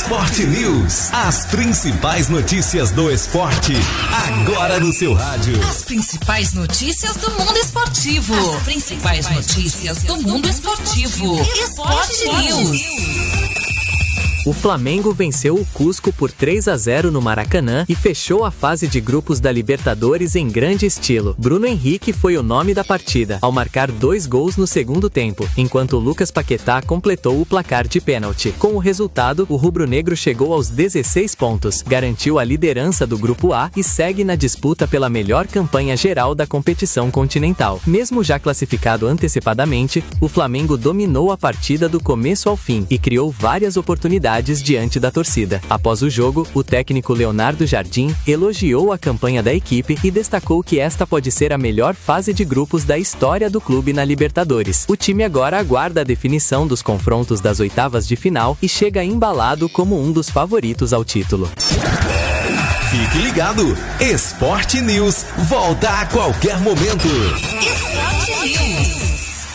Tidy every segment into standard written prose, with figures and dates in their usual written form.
Esporte News. As principais notícias do esporte, agora no seu rádio. As principais notícias do mundo esportivo. As principais notícias do mundo esportivo. Esporte News. O Flamengo venceu o Cusco por 3-0 no Maracanã e fechou a fase de grupos da Libertadores em grande estilo. Bruno Henrique foi o nome da partida, ao marcar 2 gols no segundo tempo, enquanto Lucas Paquetá completou o placar de pênalti. Com o resultado, o rubro-negro chegou aos 16 pontos, garantiu a liderança do Grupo A e segue na disputa pela melhor campanha geral da competição continental. Mesmo já classificado antecipadamente, o Flamengo dominou a partida do começo ao fim e criou várias oportunidades diante da torcida. Após o jogo, o técnico Leonardo Jardim elogiou a campanha da equipe e destacou que esta pode ser a melhor fase de grupos da história do clube na Libertadores. O time agora aguarda a definição dos confrontos das oitavas de final e chega embalado como um dos favoritos ao título. Fique ligado, Esporte News volta a qualquer momento. Esporte News.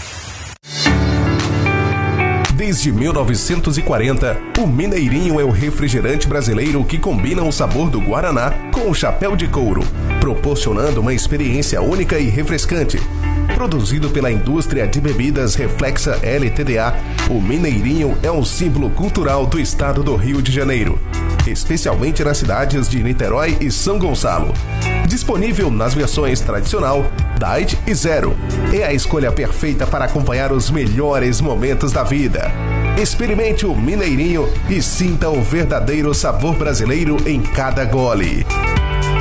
Desde 1940, o Mineirinho é o refrigerante brasileiro que combina o sabor do Guaraná com o chapéu de couro, proporcionando uma experiência única e refrescante. Produzido pela indústria de bebidas Reflexa LTDA, o Mineirinho é um símbolo cultural do estado do Rio de Janeiro, especialmente nas cidades de Niterói e São Gonçalo. Disponível nas versões tradicional, Diet e Zero. É a escolha perfeita para acompanhar os melhores momentos da vida. Experimente o Mineirinho e sinta o verdadeiro sabor brasileiro em cada gole.